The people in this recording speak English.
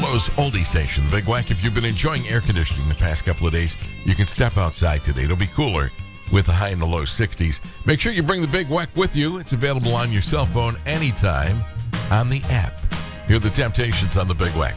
Toronto's oldie station, the Big Wack. If you've been enjoying air conditioning the past couple of days, you can step outside today. It'll be cooler with a high in the low 60s. Make sure you bring the Big Wack with you. It's available on your cell phone anytime on the app. Hear the Temptations on the Big Wack.